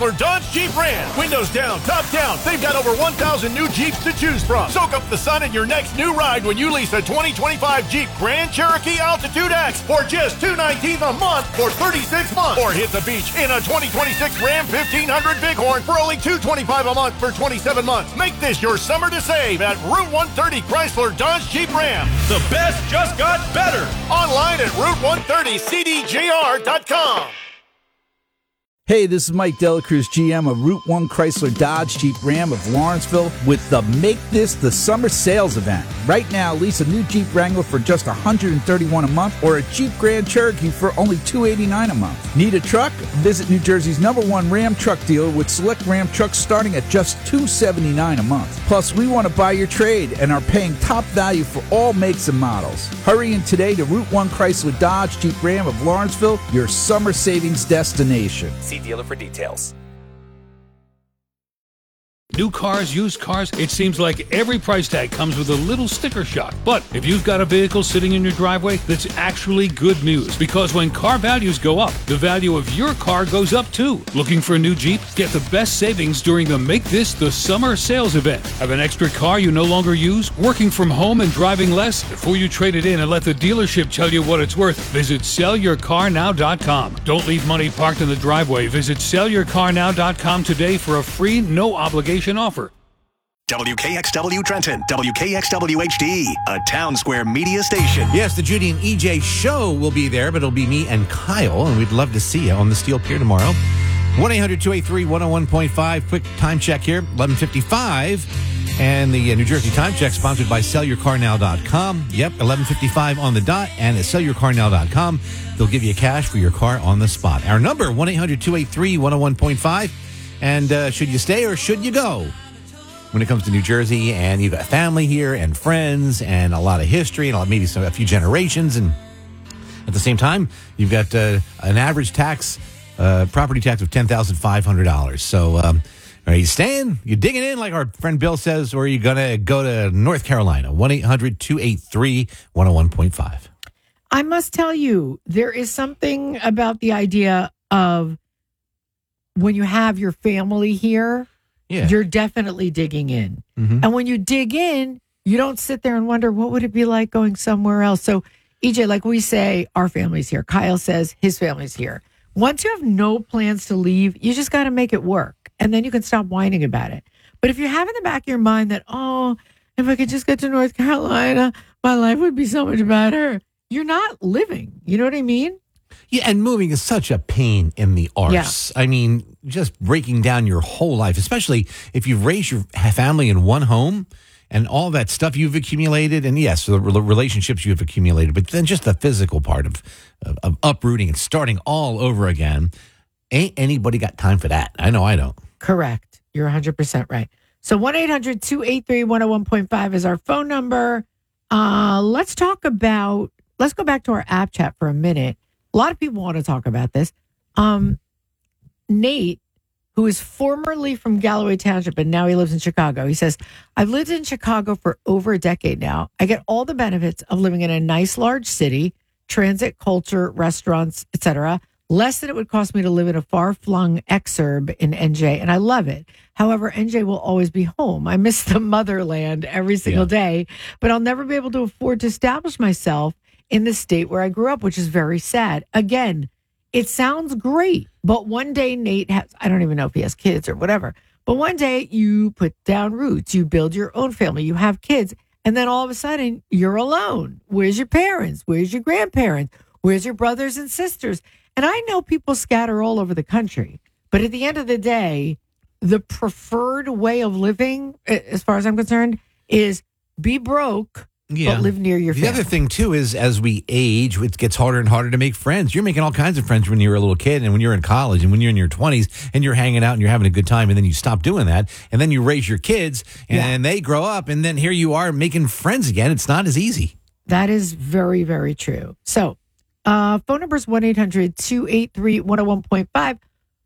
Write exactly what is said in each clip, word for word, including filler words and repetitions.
Chrysler Dodge Jeep Ram. Windows down, top down. They've got over one thousand new Jeeps to choose from. Soak up the sun in your next new ride when you lease a twenty twenty-five Jeep Grand Cherokee Altitude X for just two hundred nineteen dollars a month for thirty-six months. Or hit the beach in a twenty twenty-six Ram fifteen hundred Bighorn for only two hundred twenty-five dollars a month for twenty-seven months. Make this your summer to save at Route one thirty Chrysler Dodge Jeep Ram. The best just got better. Online at Route one thirty C D J R dot com. Hey, this is Mike Delacruz, G M of Route one Chrysler Dodge Jeep Ram of Lawrenceville with the Make This the Summer Sales event. Right now, lease a new Jeep Wrangler for just one hundred thirty-one dollars a month or a Jeep Grand Cherokee for only two hundred eighty-nine dollars a month. Need a truck? Visit New Jersey's number one Ram truck dealer with select Ram trucks starting at just two hundred seventy-nine dollars a month. Plus, we want to buy your trade and are paying top value for all makes and models. Hurry in today to Route one Chrysler Dodge Jeep Ram of Lawrenceville, your summer savings destination. Dealer for details. New cars, used cars, it seems like every price tag comes with a little sticker shock. But if you've got a vehicle sitting in your driveway, that's actually good news. Because when car values go up, the value of your car goes up too. Looking for a new Jeep? Get the best savings during the Make This the Summer Sales event. Have an extra car you no longer use? Working from home and driving less? Before you trade it in and let the dealership tell you what it's worth, visit sell your car now dot com. Don't leave money parked in the driveway. Visit sell your car now dot com today for a free, no obligation offer. W K X W Trenton, W K X W H D, a Town Square media station. Yes, the Judy and E J show will be there, but it'll be me and Kyle, and we'd love to see you on the Steel Pier tomorrow. one eight hundred two eight three one oh one point five. Quick time check here, eleven fifty-five. And the uh, New Jersey Time Check sponsored by sell your car now dot com. Yep, eleven fifty-five on the dot. And at sell your car now dot com, they'll give you cash for your car on the spot. Our number, one eight hundred two eight three one oh one point five. And uh, should you stay or should you go? When it comes to New Jersey, and you've got family here and friends and a lot of history and maybe some, a few generations. And at the same time, you've got uh, an average tax, uh, property tax of ten thousand five hundred dollars. So um, are you staying? You digging in like our friend Bill says, or are you going to go to North Carolina? one eight hundred two eight three one oh one point five. I must tell you, there is something about the idea of when you have your family here, yeah. You're definitely digging in. Mm-hmm. And when you dig in, you don't sit there and wonder, what would it be like going somewhere else? So, E J, like we say, our family's here. Kyle says his family's here. Once you have no plans to leave, you just got to make it work. And then you can stop whining about it. But if you have in the back of your mind that, oh, if I could just get to North Carolina, my life would be so much better. You're not living. You know what I mean? Yeah, and moving is such a pain in the arse. Yeah. I mean, just breaking down your whole life, especially if you've raised your family in one home and all that stuff you've accumulated. And yes, the relationships you've accumulated, but then just the physical part of, of, of uprooting and starting all over again. Ain't anybody got time for that? I know I don't. Correct. You're one hundred percent right. So one eight hundred two eight three one oh one point five is our phone number. Uh, let's talk about, let's go back to our app chat for a minute. A lot of people want to talk about this. Um, Nate, who is formerly from Galloway Township and now he lives in Chicago, he says, I've lived in Chicago for over a decade now. I get all the benefits of living in a nice, large city, transit, culture, restaurants, et cetera, less than it would cost me to live in a far-flung exurb in N J, and I love it. However, N J will always be home. I miss the motherland every single yeah. day, but I'll never be able to afford to establish myself in the state where I grew up, which is very sad. Again, it sounds great, but one day Nate has, I don't even know if he has kids or whatever, but one day you put down roots, you build your own family, you have kids, and then all of a sudden you're alone. Where's your parents? Where's your grandparents? Where's your brothers and sisters? And I know people scatter all over the country, but at the end of the day, the preferred way of living, as far as I'm concerned, is be broke, yeah. but live near your family. The other thing, too, is as we age, it gets harder and harder to make friends. You're making all kinds of friends when you're a little kid and when you're in college and when you're in your twenties and you're hanging out and you're having a good time, and then you stop doing that, and then you raise your kids and yeah. they grow up, and then here you are making friends again. It's not as easy. That is very, very true. So, uh, phone number is one eight hundred two eight three one oh one point five.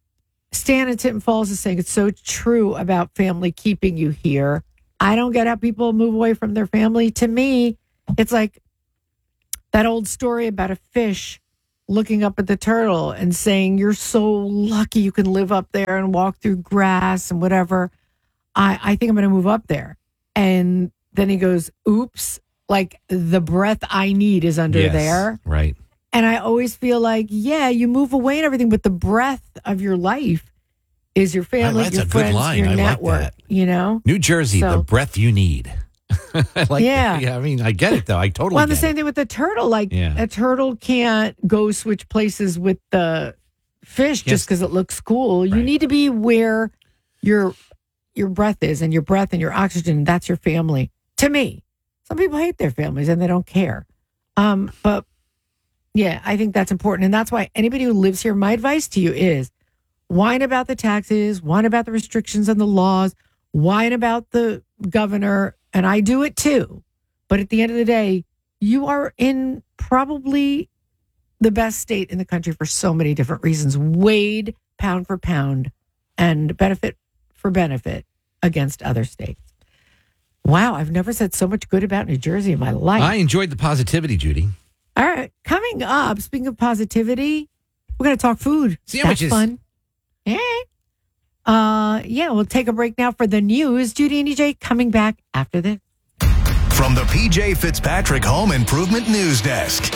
Stan in Tinton Falls is saying it's so true about family keeping you here. I don't get how people move away from their family. To me, it's like that old story about a fish looking up at the turtle and saying, you're so lucky you can live up there and walk through grass and whatever. I, I think I'm going to move up there. And then he goes, oops, like the breath I need is under Yes, there. right. And I always feel like, yeah, you move away and everything, but the breath of your life is your family, That's your a good friends, line. your I like network, that. you know? New Jersey, So- the breath you need. I like Yeah. that. Yeah, I mean, I get it, though. I totally Well, get the same it. thing with the turtle. Like Yeah. a turtle can't go switch places with the fish Yes. just because it looks cool. You Right. need to be where your your breath is, and your breath and your oxygen. That's your family. To me, some people hate their families and they don't care. Um, but yeah, I think that's important, and that's why anybody who lives here, my advice to you is whine about the taxes, whine about the restrictions and the laws, whine about the governor, and I do it too. But at the end of the day, you are in probably the best state in the country for so many different reasons, weighed pound for pound and benefit for benefit against other states. Wow, I've never said so much good about New Jersey in my life. I enjoyed the positivity, Judy. All right, coming up, speaking of positivity, we're going to talk food. Sandwiches. That's fun. Yeah. Uh, yeah, we'll take a break now for the news. Judy and E J coming back after this. From the P J Fitzpatrick Home Improvement News Desk.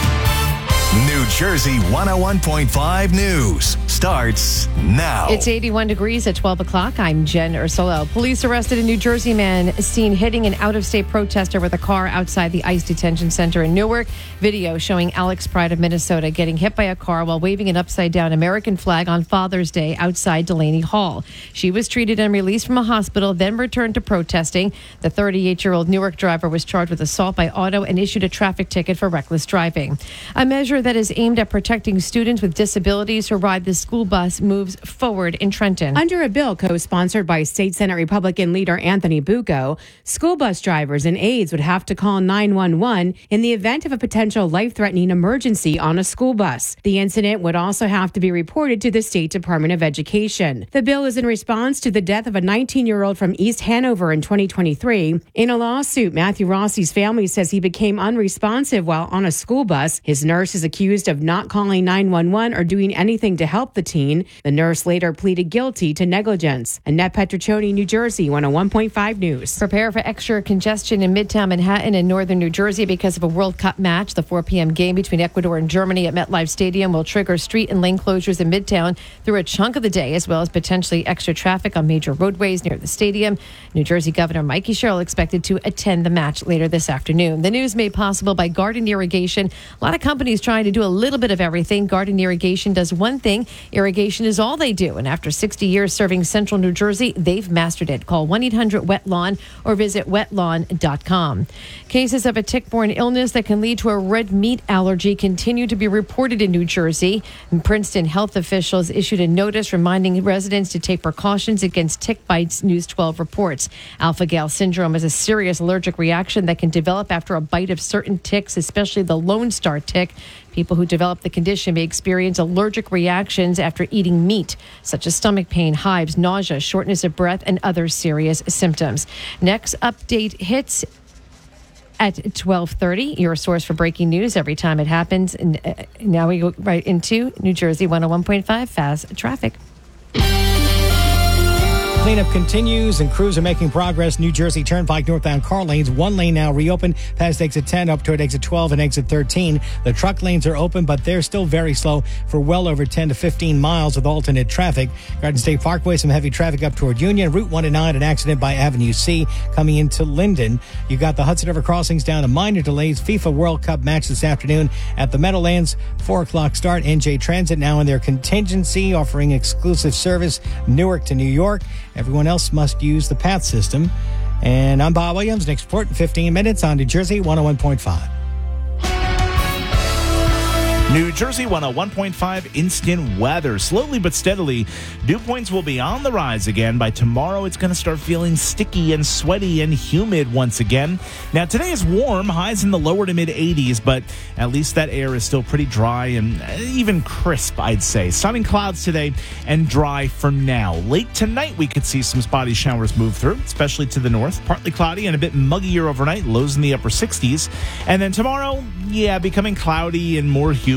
New Jersey one oh one point five News starts now. It's eighty-one degrees at twelve o'clock. I'm Jen Ursulo. Police arrested a New Jersey man seen hitting an out-of-state protester with a car outside the ICE detention center in Newark. Video showing Alex Pride of Minnesota getting hit by a car while waving an upside-down American flag on Father's Day outside Delaney Hall. She was treated and released from a hospital, then returned to protesting. The thirty-eight-year-old Newark driver was charged with assault by auto and issued a traffic ticket for reckless driving. A measure that is aimed at protecting students with disabilities who ride the school bus moves forward in Trenton. Under a bill co-sponsored by State Senate Republican leader Anthony Bucco, school bus drivers and aides would have to call nine one one in the event of a potential life-threatening emergency on a school bus. The incident would also have to be reported to the State Department of Education. The bill is in response to the death of a nineteen-year-old from East Hanover in twenty twenty-three. In a lawsuit, Matthew Rossi's family says he became unresponsive while on a school bus. His nurse is accused of not calling nine one one or doing anything to help the teen. The nurse later pleaded guilty to negligence. Annette Petriccioni, New Jersey, one oh one point five News. Prepare for extra congestion in Midtown Manhattan and northern New Jersey because of a World Cup match. The four p.m. game between Ecuador and Germany at MetLife Stadium will trigger street and lane closures in Midtown through a chunk of the day, as well as potentially extra traffic on major roadways near the stadium. New Jersey Governor Mikey Sherrill expected to attend the match later this afternoon. The news made possible by Garden Irrigation. A lot of companies trying to do a little bit of everything. Garden Irrigation does one thing. Irrigation is all they do. And after sixty years serving central New Jersey, they've mastered it. Call one eight hundred wet lawn or visit wet lawn dot com. Cases of a tick-borne illness that can lead to a red meat allergy continue to be reported in New Jersey. And Princeton health officials issued a notice reminding residents to take precautions against tick bites, News twelve reports. Alpha-Gal syndrome is a serious allergic reaction that can develop after a bite of certain ticks, especially the Lone Star tick. People who develop the condition may experience allergic reactions after eating meat, such as stomach pain, hives, nausea, shortness of breath, and other serious symptoms. Next update hits at twelve thirty, your source for breaking news every time it happens. And uh, now we go right into New Jersey one oh one point five Fast Traffic. Cleanup continues and crews are making progress. New Jersey Turnpike northbound car lanes. One lane now reopened past exit ten up toward exit twelve and exit thirteen. The truck lanes are open, but they're still very slow for well over ten to fifteen miles with alternate traffic. Garden State Parkway, some heavy traffic up toward Union. Route one oh nine, an accident by Avenue C coming into Linden. You got the Hudson River crossings down to minor delays. FIFA World Cup match this afternoon at the Meadowlands. four o'clock start. N J Transit now in their contingency, offering exclusive service Newark to New York. Everyone else must use the PATH system. And I'm Bob Williams. Next report in fifteen minutes on New Jersey one oh one point five. New Jersey one oh one point five instant weather. Slowly but steadily, dew points will be on the rise again. By tomorrow, it's going to start feeling sticky and sweaty and humid once again. Now, today is warm, highs in the lower to mid eighties, but at least that air is still pretty dry and even crisp, I'd say. Sunny clouds today and dry for now. Late tonight, we could see some spotty showers move through, especially to the north. Partly cloudy and a bit muggier overnight, lows in the upper sixties. And then tomorrow, yeah, becoming cloudy and more humid.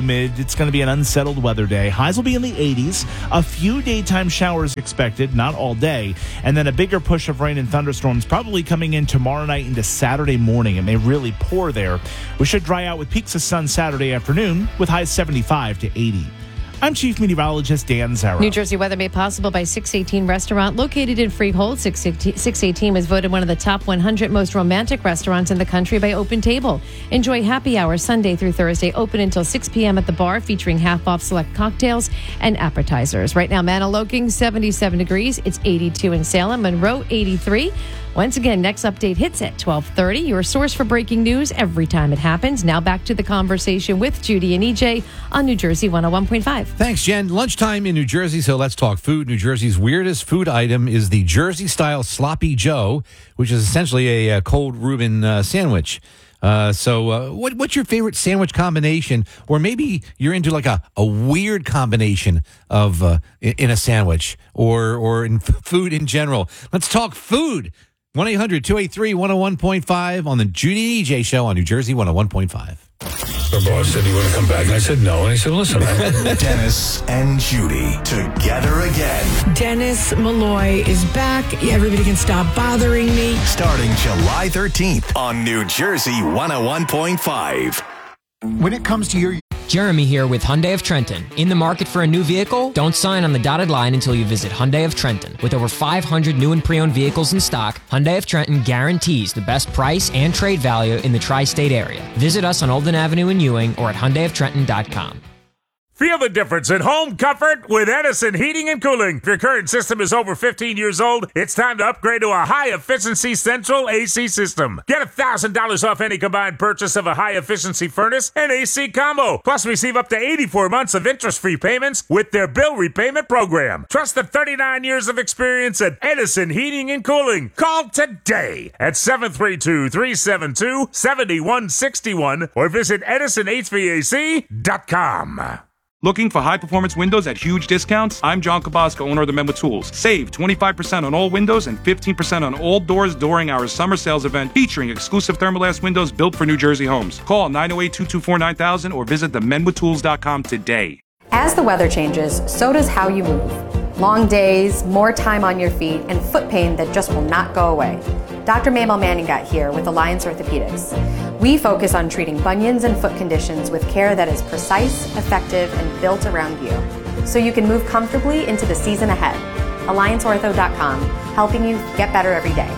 humid. It's going to be an unsettled weather day. Highs will be in the eighties. A few daytime showers expected, not all day. And then a bigger push of rain and thunderstorms probably coming in tomorrow night into Saturday morning. It may really pour there. We should dry out with peaks of sun Saturday afternoon with highs seventy-five to eighty. I'm Chief Meteorologist Dan Zarrow. New Jersey weather made possible by six eighteen Restaurant, located in Freehold. six eighteen was voted one of the top one hundred most romantic restaurants in the country by Open Table. Enjoy happy hour Sunday through Thursday, open until six p.m. at the bar, featuring half-off select cocktails and appetizers. Right now, Manaloking, seventy-seven degrees. It's eighty-two in Salem. Monroe, eighty-three. Once again, next update hits at twelve thirty. Your source for breaking news every time it happens. Now back to the conversation with Judy and E J on New Jersey one oh one point five. Thanks, Jen. Lunchtime in New Jersey, so let's talk food. New Jersey's weirdest food item is the Jersey-style Sloppy Joe, which is essentially a, a cold Reuben uh, sandwich. Uh, so uh, what, what's your favorite sandwich combination? Or maybe you're into like a, a weird combination of uh, in, in a sandwich or, or in f- food in general. Let's talk food. one eight hundred two eight three one oh one point five on the Judy and E J Show on New Jersey one oh one point five. My boss said he wouldn't come back, and I said no. And he said, listen, I- Dennis and Judy together again. Dennis Malloy is back. Everybody can stop bothering me. Starting July thirteenth on New Jersey one oh one point five. When it comes to your... Jeremy here with Hyundai of Trenton. In the market for a new vehicle? Don't sign on the dotted line until you visit Hyundai of Trenton. With over five hundred new and pre-owned vehicles in stock, Hyundai of Trenton guarantees the best price and trade value in the tri-state area. Visit us on Olden Avenue in Ewing or at hyundai of trenton dot com. Feel the difference in home comfort with Edison Heating and Cooling. If your current system is over fifteen years old, it's time to upgrade to a high-efficiency central A C system. Get one thousand dollars off any combined purchase of a high-efficiency furnace and A C combo. Plus, receive up to eighty-four months of interest-free payments with their bill repayment program. Trust the thirty-nine years of experience at Edison Heating and Cooling. Call today at seven three two, three seven two, seven one six one or visit edison h v a c dot com. Looking for high-performance windows at huge discounts? I'm John Kabasco, owner of the Member Tools. Save twenty-five percent on all windows and fifteen percent on all doors during our summer sales event featuring exclusive Thermalast windows built for New Jersey homes. Call nine oh eight, two two four, nine thousand or visit the men with tools dot com today. As the weather changes, so does how you move. Long days, more time on your feet, and foot pain that just will not go away. Doctor Mabel Manning got here with Alliance Orthopedics. We focus on treating bunions and foot conditions with care that is precise, effective, and built around you, so you can move comfortably into the season ahead. alliance ortho dot com, helping you get better every day.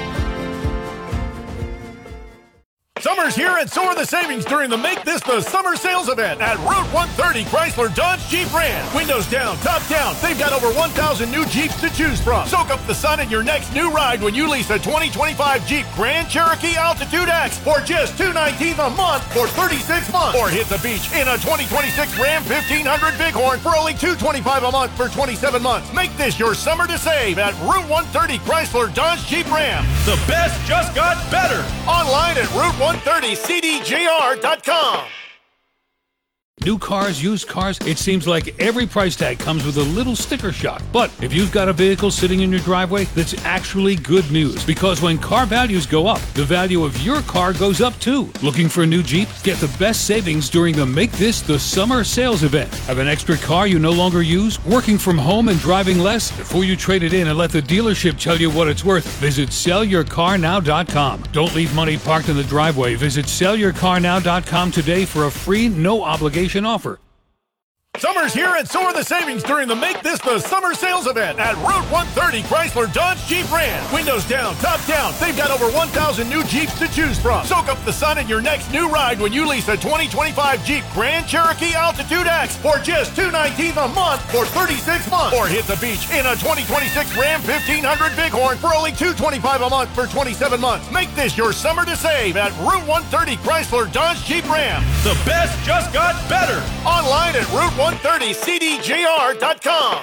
Summer's here and so are the savings during the Make This the Summer sales event at Route one thirty Chrysler Dodge Jeep Ram. Windows down, top down. They've got over one thousand new Jeeps to choose from. Soak up the sun in your next new ride when you lease a twenty twenty-five Jeep Grand Cherokee Altitude X for just two hundred nineteen dollars a month for thirty-six months. Or hit the beach in a twenty twenty-six Ram fifteen hundred Bighorn for only two hundred twenty-five dollars a month for twenty-seven months. Make this your summer to save at Route one thirty Chrysler Dodge Jeep Ram. The best just got better. Online at Route one thirty C D J R dot com. New cars, used cars, it seems like every price tag comes with a little sticker shock. But if you've got a vehicle sitting in your driveway, that's actually good news. Because when car values go up, the value of your car goes up too. Looking for a new Jeep? Get the best savings during the Make This the Summer sales event. Have an extra car you no longer use? Working from home and driving less? Before you trade it in and let the dealership tell you what it's worth, visit sell your car now dot com. Don't leave money parked in the driveway. Visit sell your car now dot com today for a free, no obligation offer. Summer's here and so are the savings during the Make This the Summer sales event at Route one thirty Chrysler Dodge Jeep Ram. Windows down, top down. They've got over one thousand new Jeeps to choose from. Soak up the sun in your next new ride when you lease a twenty twenty-five Jeep Grand Cherokee Altitude X for just two hundred nineteen dollars a month for thirty-six months. Or hit the beach in a twenty twenty-six Ram fifteen hundred Bighorn for only two hundred twenty-five dollars a month for twenty-seven months. Make this your summer to save at Route one thirty Chrysler Dodge Jeep Ram. The best just got better. Online at Route one thirty C D J R dot com.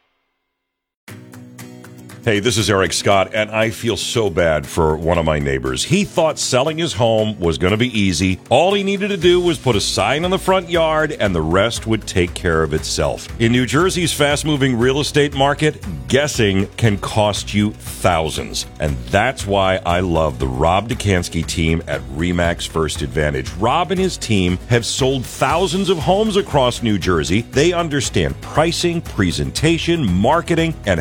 Hey, this is Eric Scott, and I feel so bad for one of my neighbors. He thought selling his home was going to be easy. All he needed to do was put a sign on the front yard, and the rest would take care of itself. In New Jersey's fast-moving real estate market, guessing can cost you thousands. And that's why I love the Rob Dekanski team at RE/MAX First Advantage. Rob and his team have sold thousands of homes across New Jersey. They understand pricing, presentation, marketing, and